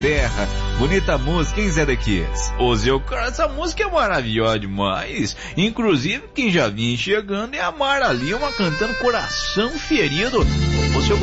Terra, bonita música, hein, Zé Dequias? Ô, Zé, cara, essa música é maravilhosa demais. Inclusive, quem já vinha chegando é a Mara Lima cantando Coração Ferido. Ô, seu